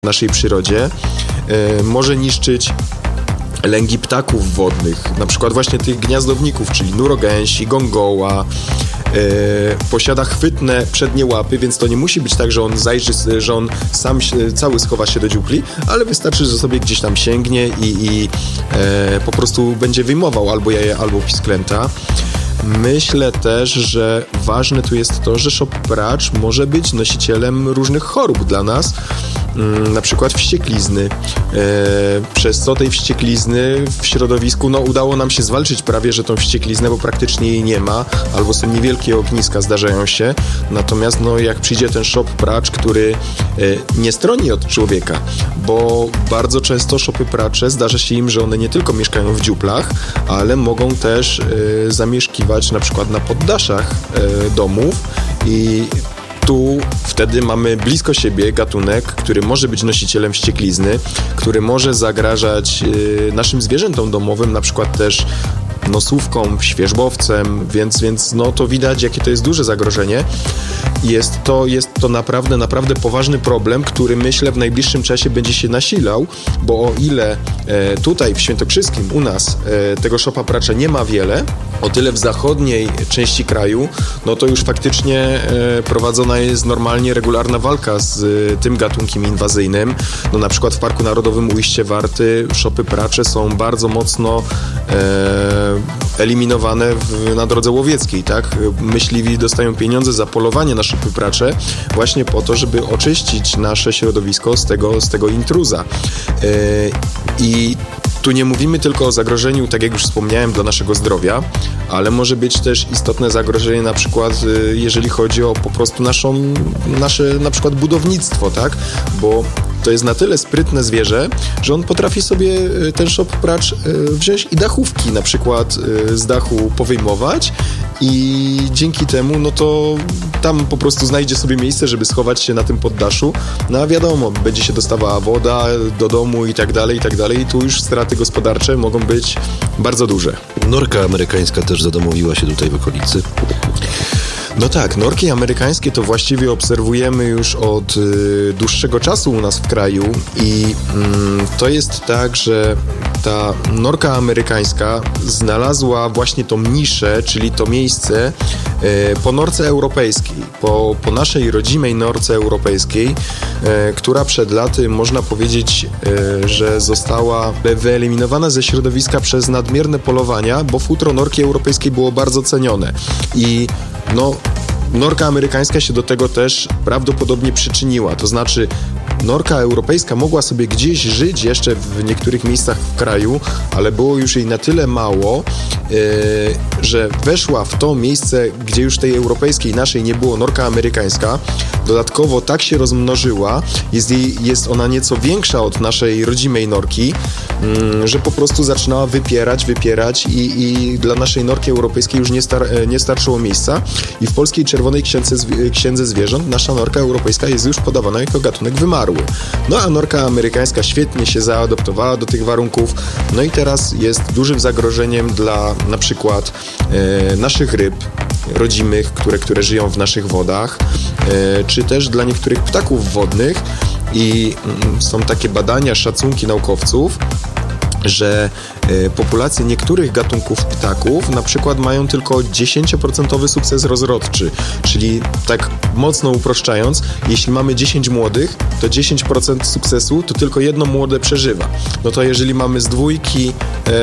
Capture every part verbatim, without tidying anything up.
w naszej przyrodzie, e, może niszczyć lęgi ptaków wodnych, na przykład właśnie tych gniazdowników, czyli nurogęsi, gongoła. E, posiada chwytne przednie łapy, więc to nie musi być tak, że on zajrzy, że on sam się, cały schowa się do dziupli, ale wystarczy, że sobie gdzieś tam sięgnie i, i e, po prostu będzie wyjmował albo jaje, albo pisklęta. Myślę też, że ważne tu jest to, że szop-pracz może być nosicielem różnych chorób dla nas, mm, na przykład wścieklizny. E, przez co tej wścieklizny w środowisku no, udało nam się zwalczyć prawie, że tą wściekliznę, bo praktycznie jej nie ma, albo są niewielkie ogniska, zdarzają się. Natomiast no, jak przyjdzie ten szop-pracz, który e, nie stroni od człowieka, bo bardzo często szopy-pracze zdarza się im, że one nie tylko mieszkają w dziuplach, ale mogą też e, zamieszkiwać na przykład na poddaszach e, domów i tu wtedy mamy blisko siebie gatunek, który może być nosicielem wścieklizny, który może zagrażać e, naszym zwierzętom domowym, na przykład też nosówką, świerzbowcem, więc, więc no to widać, jakie to jest duże zagrożenie. Jest to, jest to naprawdę, naprawdę poważny problem, który myślę w najbliższym czasie będzie się nasilał, bo o ile e, tutaj w Świętokrzyskim u nas e, tego szopa-pracza nie ma wiele, o tyle w zachodniej części kraju, no to już faktycznie e, prowadzona jest normalnie regularna walka z e, tym gatunkiem inwazyjnym. No na przykład w Parku Narodowym Ujście Warty szopy-pracze są bardzo mocno e, eliminowane w, na drodze łowieckiej, tak? Myśliwi dostają pieniądze za polowanie na szopy-pracze właśnie po to, żeby oczyścić nasze środowisko z tego, z tego intruza. Yy, I tu nie mówimy tylko o zagrożeniu, tak jak już wspomniałem, dla naszego zdrowia, ale może być też istotne zagrożenie na przykład, jeżeli chodzi o po prostu naszą, nasze na przykład budownictwo, tak? Bo to jest na tyle sprytne zwierzę, że on potrafi sobie ten szop-pracz wziąć i dachówki na przykład z dachu powyjmować i dzięki temu, no to tam po prostu znajdzie sobie miejsce, żeby schować się na tym poddaszu. No a wiadomo, będzie się dostawała woda do domu i tak dalej, i tak dalej. I tu już straty gospodarcze mogą być bardzo duże. Norka amerykańska też zadomowiła się tutaj w okolicy. No tak, norki amerykańskie to właściwie obserwujemy już od y, dłuższego czasu u nas w kraju i y, to jest tak, że ta norka amerykańska znalazła właśnie tą niszę, czyli to miejsce y, po norce europejskiej, po, po naszej rodzimej norce europejskiej, y, która przed laty można powiedzieć, y, że została wyeliminowana ze środowiska przez nadmierne polowania, bo futro norki europejskiej było bardzo cenione i no norka amerykańska się do tego też prawdopodobnie przyczyniła, to znaczy norka europejska mogła sobie gdzieś żyć jeszcze w niektórych miejscach w kraju, ale było już jej na tyle mało, yy, że weszła w to miejsce, gdzie już tej europejskiej naszej nie było, norka amerykańska. Dodatkowo tak się rozmnożyła, jest, jej, jest ona nieco większa od naszej rodzimej norki, yy, że po prostu zaczynała wypierać, wypierać i, i dla naszej norki europejskiej już nie, star, nie starczyło miejsca i w polskiej Czerwonej Księdze, Księdze Zwierząt nasza norka europejska jest już podawana jako gatunek wymarły. No a norka amerykańska świetnie się zaadoptowała do tych warunków, no i teraz jest dużym zagrożeniem dla na przykład e, naszych ryb rodzimych, które, które żyją w naszych wodach, e, czy też dla niektórych ptaków wodnych i mm, są takie badania, szacunki naukowców, że y, populacje niektórych gatunków ptaków na przykład mają tylko dziesięć procent sukces rozrodczy, czyli tak mocno uproszczając, jeśli mamy dziesięć młodych, to dziesięć procent sukcesu to tylko jedno młode przeżywa. No to jeżeli mamy z dwójki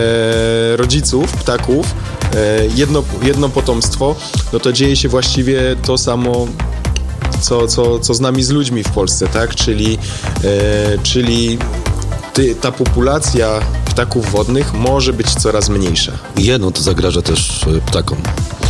e, rodziców ptaków e, jedno, jedno potomstwo, no to dzieje się właściwie to samo co, co, co z nami, z ludźmi w Polsce, tak? Czyli, e, czyli ty, ta populacja ptaków wodnych może być coraz mniejsza. Jenot zagraża też ptakom.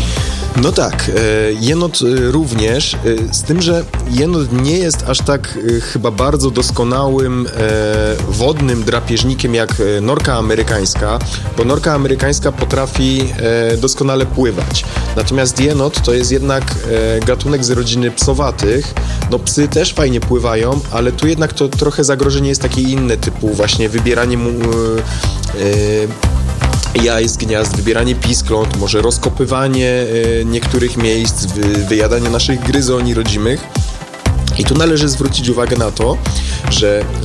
No tak, jenot również, z tym, że jenot nie jest aż tak chyba bardzo doskonałym wodnym drapieżnikiem jak norka amerykańska, bo norka amerykańska potrafi doskonale pływać. Natomiast jenot to jest jednak gatunek z rodziny psowatych. No psy też fajnie pływają, ale tu jednak to trochę zagrożenie jest takie inne, typu właśnie wybieranie mu... Yy, jaj z gniazd, wybieranie piskląt, może rozkopywanie y, niektórych miejsc, wy, wyjadanie naszych gryzoni rodzimych. I tu należy zwrócić uwagę na to, że